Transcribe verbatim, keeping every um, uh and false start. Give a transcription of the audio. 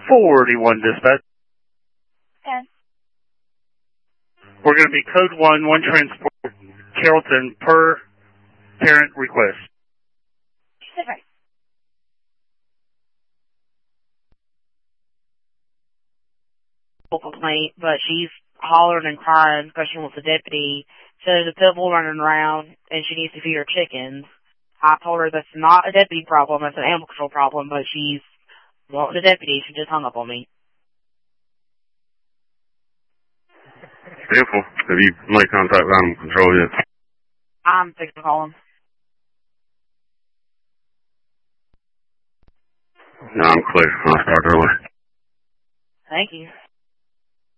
forty-one dispatch. Okay. We're going to be code one, one transport, Carrollton, per parent request. Okay. Complaint, but she's hollering and crying because she wants a deputy. So there's a pit bull running around, and she needs to feed her chickens. I told her that's not a deputy problem, that's an animal control problem, but she's wanting a deputy. She just hung up on me. Beautiful. Have you made contact with animal control yet? I'm fixing to call him. No, I'm clear. I'll start early. Thank you.